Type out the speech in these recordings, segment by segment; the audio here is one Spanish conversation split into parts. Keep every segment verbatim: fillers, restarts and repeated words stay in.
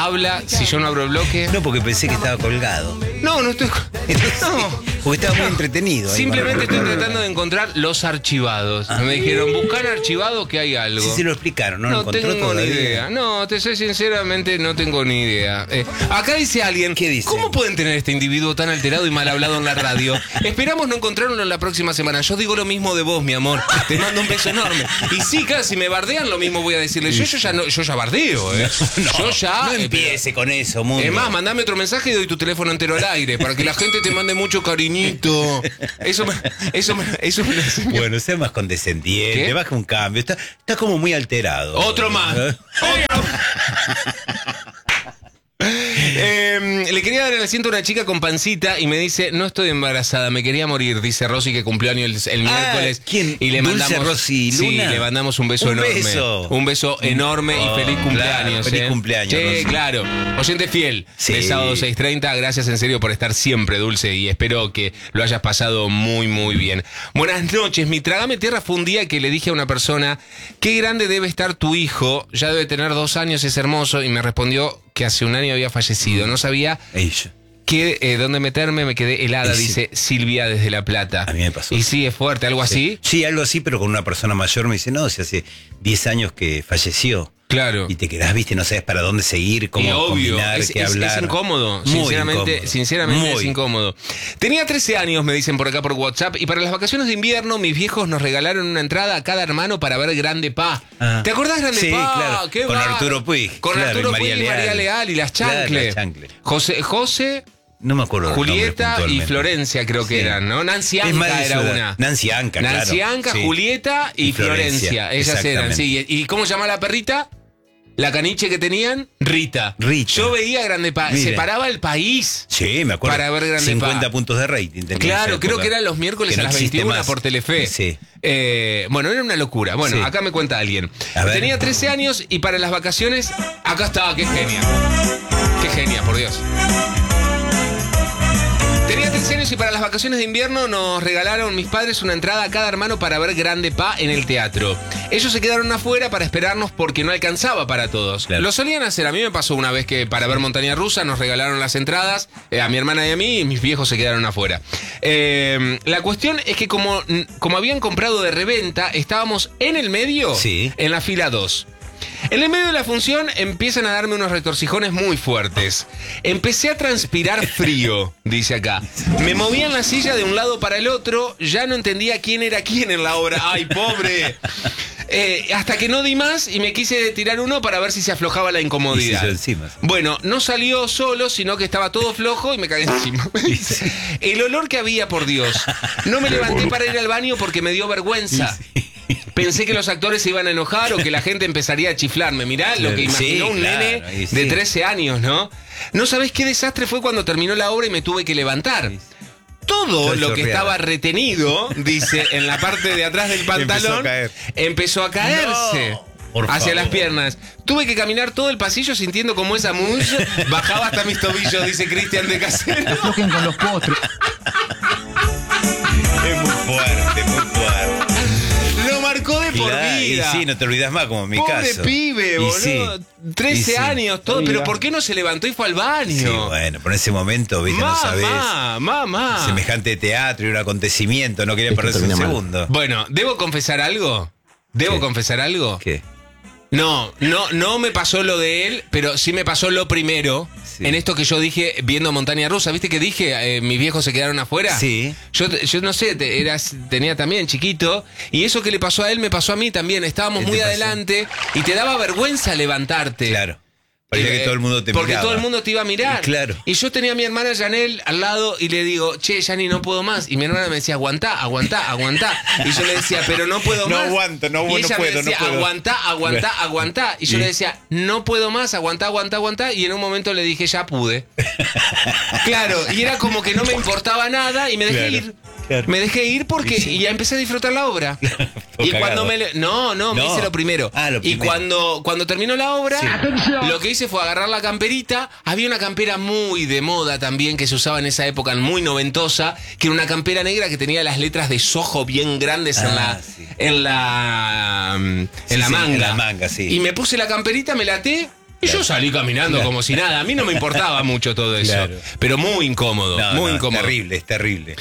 habla si yo no abro el bloque. No, porque pensé que estaba colgado. No, no estoy... No. Porque estaba muy entretenido. Simplemente estoy tratando de encontrar los archivados. Ah. Me dijeron, buscar archivado que hay algo. Sí, se lo explicaron, ¿no? No lo encontró tengo todavía. ni idea. No, te soy sinceramente, no tengo ni idea. Eh, acá dice alguien, ¿qué dice? ¿Cómo pueden tener este individuo tan alterado y mal hablado en la radio? Esperamos no encontrarlo en la próxima semana. Yo digo lo mismo de vos, mi amor. Te mando un beso enorme. Y sí, claro, si me bardean, lo mismo voy a decirle. Yo, yo ya no, yo ya bardeo, ¿eh? No, yo ya. no eh, empiece con eso, mundo. Es más, mandame otro mensaje y doy tu teléfono entero al aire para que la gente te mande mucho cariñito. Eso me, eso me, eso me lo enseñó. Bueno, sea más condescendiente, ¿Qué? baja un cambio. Está, está como muy alterado. Otro más. ¿Eh? Otro. Eh, le quería dar el asiento a una chica con pancita y me dice, no estoy embarazada, me quería morir, dice Rosy, que cumplió año el, el miércoles. Ah, ¿quién? Y le Dulce mandamos, Rosy sí, Luna. le mandamos un beso Un enorme. beso. Un beso enorme Oh, y feliz cumpleaños. claro, feliz eh. cumpleaños, Sí, Rosy. claro. Oyente fiel, Sí. de sábado seis treinta, gracias en serio por estar siempre, Dulce, y espero que lo hayas pasado muy, muy bien. Buenas noches, mi Trágame Tierra fue un día que le dije a una persona, qué grande debe estar tu hijo, ya debe tener dos años, es hermoso, y me respondió que hace un año había fallecido. No sabía Ella. que, eh, dónde meterme, me quedé helada, Sí. dice Silvia desde La Plata. A mí me pasó. Y sí, es fuerte, algo así. Sí, algo así, pero con una persona mayor me dice, no, si hace diez años que falleció. Claro. Y te quedás, viste, no sabes para dónde seguir, cómo Y obvio, combinar, es, qué es- hablar. es incómodo, Muy sinceramente, incómodo. sinceramente Muy. es incómodo. Tenía trece años, me dicen por acá por WhatsApp, y para las vacaciones de invierno mis viejos nos regalaron una entrada a cada hermano para ver Grande Pa. Ah. ¿Te acordás Grande Sí, Pa? claro. Qué Con bárbaro. Arturo Puig, Con claro, Arturo y María Puig y María Leal. Leal y las Claro, Chancle. las Chancle. José, José, No me acuerdo. los nombres Julieta y puntualmente. Florencia creo que Sí. eran, ¿no? Nancy Es más Anca de era su edad. una. Nancy Anca, Nancy claro. Anca, Sí. Julieta y, Y Florencia, Florencia. Ellas eran, sí. exactamente. ¿Y cómo se llama la perrita? La caniche que tenían, Rita. Rita. Yo veía Grande Pa, Mire. separaba el país. Sí, me acuerdo. Para ver Grande cincuenta Pa. puntos de rating. tenía Claro, esa creo época. que eran los miércoles Que a no las existe veintiuna más. por Telefe. Sí. Eh, bueno, era una locura. Bueno, Sí. acá me cuenta alguien. A ver. Tenía trece años y para las vacaciones, acá estaba, qué genia. Qué genia, por Dios. Tenía trece años y para las vacaciones de invierno nos regalaron mis padres una entrada a cada hermano para ver Grande Pa en el teatro. Ellos se quedaron afuera para esperarnos porque no alcanzaba para todos. Claro. Lo solían hacer. A mí me pasó una vez que para ver Montaña Rusa nos regalaron las entradas, eh, a mi hermana y a mí, y mis viejos se quedaron afuera. Eh, la cuestión es que como, como habían comprado de reventa, estábamos en el medio, Sí. en la fila dos. En el medio de la función empiezan a darme unos retorcijones muy fuertes. Empecé a transpirar frío, dice acá. Me movía en la silla de un lado para el otro, ya no entendía quién era quién en la obra. ¡Ay, pobre! Eh, hasta que no di más y me quise tirar uno para ver si se aflojaba la incomodidad. Y se hizo encima. Bueno, no salió solo, sino que estaba todo flojo y me caí encima. El olor que había, por Dios. No me levanté para ir al baño porque me dio vergüenza. Pensé que los actores se iban a enojar o que la gente empezaría a chiflarme. Mirá lo que Sí, imaginó un claro, nene y sí. de trece años, ¿no? No sabés qué desastre fue cuando terminó la obra y me tuve que levantar. Todo Todo lo que chorreado. estaba retenido, dice, en la parte de atrás del pantalón, Empezó a caer. empezó a caerse. No, por hacia favor. las piernas. Tuve que caminar todo el pasillo sintiendo como esa mousse bajaba hasta mis tobillos, dice Cristian de Casero. Aflojen con los postres. Es muy fuerte, muy fuerte. Lo marcó de por Claro, vida. Y sí, no te olvidas más, como en mi Pobre caso. pibe, Y boludo. sí, trece y sí. años, todo. Pero ¿por qué no se levantó y fue al baño? Sí, bueno, por ese momento, viste, no sabés. Mamá, mamá. Semejante teatro y un acontecimiento, no quería perderse un termina mal. segundo. Bueno, ¿debo confesar algo? ¿Debo ¿Qué? confesar algo? ¿Qué? No, no, no me pasó lo de él, pero sí me pasó lo primero. Sí. En esto que yo dije viendo Montaña Rusa, ¿viste que dije? Eh, mis viejos se quedaron afuera. Sí. Yo, yo no sé, te- eras, tenía también chiquito. Y eso que le pasó a él me pasó a mí también. Estábamos ¿Qué muy te pasó? adelante y te daba vergüenza levantarte. Claro. Parecía Eh, que todo el mundo te Porque miraba. todo el mundo te iba a mirar. Claro. Y yo tenía a mi hermana Janel al lado y le digo, che, Yani, no puedo más. Y mi hermana me decía, aguantá, aguantá, aguantá. Y yo le decía, pero no puedo No más. aguanto, no, y no ella puedo, me decía, no puedo. aguantá, aguantá, aguantá. Y yo Y- le decía, no puedo más, aguantá, aguantá, aguantá. Y en un momento le dije, ya pude. Claro, y era como que no me importaba nada y me dejé Claro, ir. claro. Me dejé ir porque Y sí. y ya empecé a disfrutar la obra. Todo Y cagado. cuando me... le- No, no, me No. hice lo primero. Ah, lo y primero. cuando, cuando terminó la obra, Sí. lo que hice fue agarrar la camperita. Había una campera muy de moda también que se usaba en esa época, muy noventosa, que era una campera negra que tenía las letras de Soho bien grandes en Ah, la sí. en la mm, en Sí, la sí, manga. en la manga, sí. Y me puse la camperita, me la até Y yo salí caminando Claro. como si nada. A mí no me importaba mucho todo eso. Claro. Pero muy incómodo, No, muy no, incómodo. Es terrible, es terrible.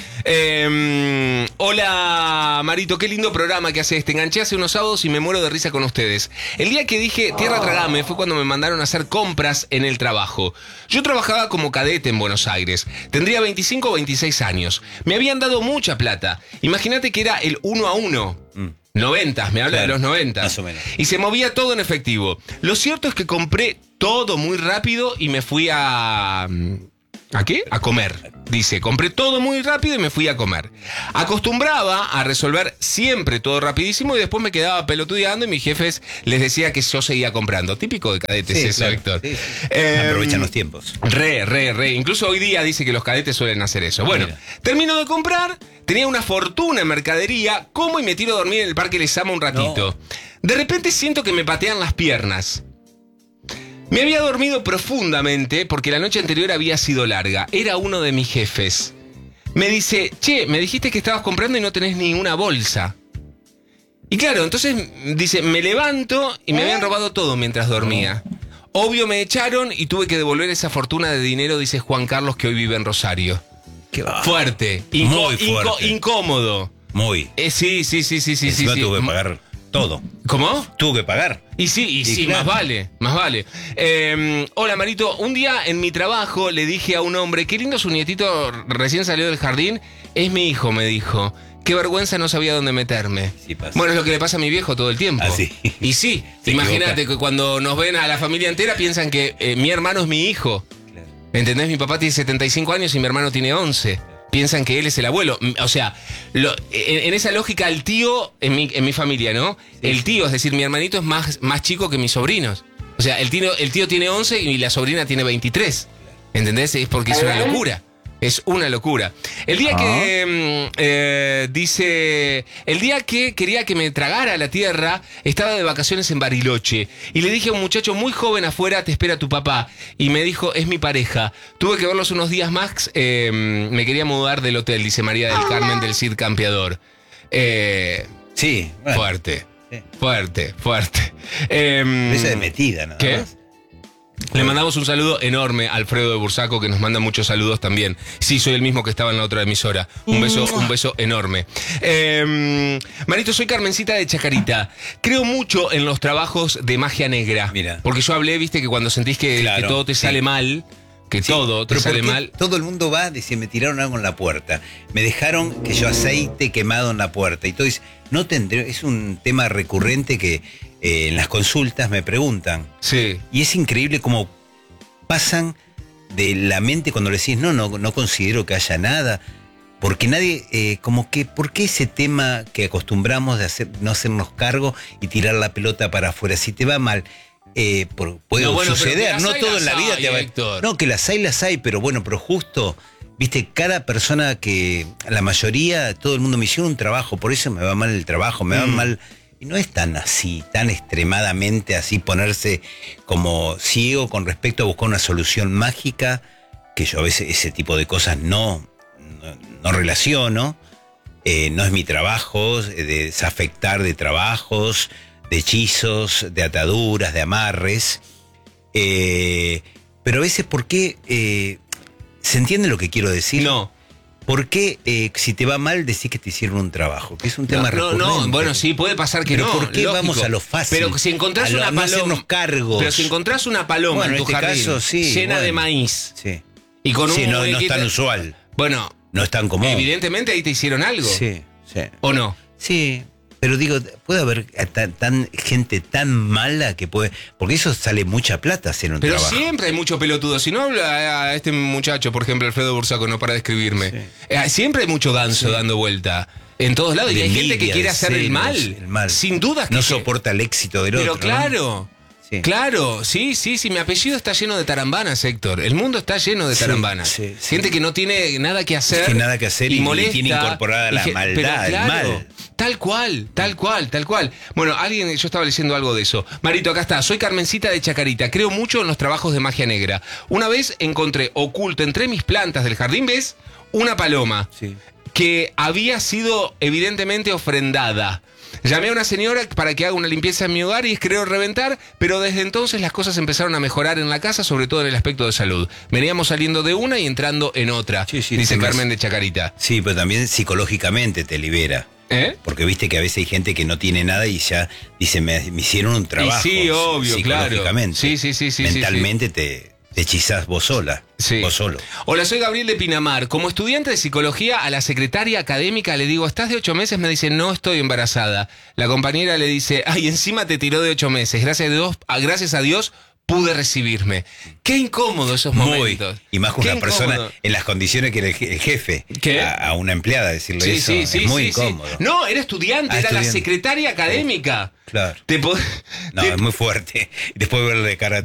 Eh, hola Marito, qué lindo programa que haces. Te enganché hace unos sábados y me muero de risa con ustedes. El día que dije tierra tragame fue cuando me mandaron a hacer compras en el trabajo. Yo trabajaba como cadete en Buenos Aires. Tendría veinticinco o veintiséis años. Me habían dado mucha plata. Imagínate que era el uno a uno. Mm. Noventas, me habla Claro, de los noventas. más o menos. Y se movía todo en efectivo. Lo cierto es que compré todo muy rápido y me fui a... ¿A qué? A comer. Dice, compré todo muy rápido y me fui a comer. Acostumbraba a resolver siempre todo rapidísimo y después me quedaba pelotudeando y mis jefes les decía que yo seguía comprando. Típico de cadetes Sí, eso, claro, Héctor. sí, sí. Eh, Aprovechan los tiempos. Re, re, re. Incluso hoy día dice que los cadetes suelen hacer eso. Bueno, Mira. termino de comprar, tenía una fortuna en mercadería, como y me tiro a dormir en el Parque Lezama un ratito. De repente siento que me patean las piernas. Me había dormido profundamente porque la noche anterior había sido larga. Era uno de mis jefes. Me dice, che, me dijiste que estabas comprando y no tenés ni una bolsa. Y claro, entonces dice, me levanto y me habían robado todo mientras dormía. Obvio me echaron y tuve que devolver esa fortuna de dinero, dice Juan Carlos, que hoy vive en Rosario. Qué va. Fuerte, inco- Muy inco- fuerte. incómodo. Muy. Eh, sí, sí, sí, sí, sí, sí. Encima sí. tuve que pagar todo. ¿Cómo? Tuve que pagar. Y sí, y, Y sí, claro. más vale, más vale. Eh, hola Marito, un día en mi trabajo le dije a un hombre, qué lindo su nietito recién salió del jardín, es mi hijo, me dijo. Qué vergüenza, no sabía dónde meterme. Sí pasa. Bueno, es lo que le pasa a mi viejo todo el tiempo. Ah, sí. Y sí, Se imagínate equivoca. que cuando nos ven a la familia entera piensan que eh, mi hermano es mi hijo. Claro. ¿Entendés? Mi papá tiene setenta y cinco años y mi hermano tiene once. Piensan que él es el abuelo. M- O sea, lo- en, en esa lógica, el tío, en mi, en mi familia, ¿no? El tío, es decir, mi hermanito es más, más chico que mis sobrinos. O sea, el tío, el tío tiene once y la sobrina tiene veintitrés. ¿Entendés? Es porque es una locura. Es una locura. El día que mm, eh, dice, el día que quería que me tragara la tierra, estaba de vacaciones en Bariloche y le dije a un muchacho muy joven afuera, te espera tu papá, y me dijo, es mi pareja. Tuve que verlos unos días más, eh, me quería mudar del hotel, dice María del Carmen del Cid Campeador. Eh, Sí, bueno. fuerte, Sí. fuerte, fuerte. Eh, Esa de metida, nada ¿Qué? más. Le mandamos un saludo enorme a Alfredo de Bursaco, que nos manda muchos saludos también. Sí, soy el mismo que estaba en la otra emisora. Un beso, un beso enorme. Eh, Marito, soy Carmencita de Chacarita. Creo mucho en los trabajos de magia negra. Mira. Porque yo hablé, viste, que cuando sentís que, Claro, que todo te sí. sale mal, que Sí, todo te pero sale ¿por qué mal. todo el mundo va a decir, me tiraron algo en la puerta. Me dejaron que yo aceite quemado en la puerta. Y todo dice, no tendré, es un tema recurrente que eh, en las consultas me preguntan. Sí. Y es increíble cómo pasan de la mente cuando le decís, no, no, no considero que haya nada. Porque nadie, eh, como que, ¿por qué ese tema que acostumbramos de hacer, no hacernos cargo y tirar la pelota para afuera? Si te va mal, eh, por- puede No, bueno, pero que suceder, las no hay, todo las en la vida hay, te va Héctor. No, que las hay, las hay, pero bueno, pero justo, viste, cada persona que, la mayoría, todo el mundo me hicieron un trabajo, por eso me va mal el trabajo, me va Mm. mal. Y no es tan así, tan extremadamente así, ponerse como ciego con respecto a buscar una solución mágica, que yo a veces ese tipo de cosas no, no, no relaciono, eh, no es mi trabajo, eh, de desafectar de trabajos, de hechizos, de ataduras, de amarres, eh, pero a veces, ¿por qué? Eh, ¿se entiende lo que quiero decir? No. ¿Por qué eh, si te va mal decís que te hicieron un trabajo? Que es un tema No, no, recurrente. no, bueno, sí, puede pasar que Pero no. ¿por qué lógico. vamos a lo fácil? Pero si encontrás A lo- una a no paloma. hacernos cargos. Pero si encontrás una paloma Bueno, en tu en este jardín caso, sí, llena de bueno. maíz Sí, y con un sí no, no es muñequito- tan usual, Bueno, no es tan común. evidentemente ahí te hicieron algo. Sí, sí. ¿O no? Sí, pero digo, puede haber tan, tan- gente tan mala que puede... Porque eso sale mucha plata hacer un Pero trabajo. siempre hay mucho pelotudo. Si no habla a este muchacho, por ejemplo, Alfredo Bursaco, no para de escribirme. Sí. Eh, siempre hay mucho ganso Sí. dando vuelta. En todos lados. Y De hay gente que envidia, quiere de hacer el celos, mal. el mal. Sin duda que No sí. soporta el éxito del Pero otro. ¿no? claro. Sí. Claro, sí, sí, sí, mi apellido está lleno de tarambanas, Héctor. El mundo está lleno de Sí, tarambanas. sí, sí. Gente que no tiene nada que hacer. Que nada que hacer y molesta, tiene incorporada y la que- maldad, pero el claro, mal. Tal cual, tal cual, tal cual. Bueno, alguien, yo estaba leyendo algo de eso. Marito, acá está. Soy Carmencita de Chacarita. Creo mucho en los trabajos de magia negra. Una vez encontré oculto entre mis plantas del jardín, ¿ves? Una paloma Sí. que había sido evidentemente ofrendada. Llamé a una señora para que haga una limpieza en mi hogar y creo reventar, pero desde entonces las cosas empezaron a mejorar en la casa, sobre todo en el aspecto de salud. Veníamos saliendo de una y entrando en otra, Sí, sí, dice sí, Carmen más- de Chacarita. Sí, pero también psicológicamente te libera. ¿Eh? Porque viste que a veces hay gente que no tiene nada y ya dice, me, me hicieron un trabajo. sí, obvio, psicológicamente. claro. Sí, sí, sí, sí, Mentalmente te, te hechizás vos sola. Sí. Vos solo. Hola, soy Gabriel de Pinamar. Como estudiante de psicología, a la secretaria académica le digo, ¿estás de ocho meses? Me dice, no estoy embarazada. La compañera le dice, ay, encima te tiró de ocho meses. Gracias a Dios, a- gracias a Dios pude recibirme. Qué incómodo esos Muy. momentos. Y más con Qué una persona incómodo. en las condiciones que era el je- el jefe. ¿Qué? A, a una empleada decirle Sí, eso. sí, sí, es muy sí, sí. incómodo. No, era estudiante, Ah, era la estudiante. secretaria académica. Claro. Te po- No, te- es muy fuerte. Y después verle de cara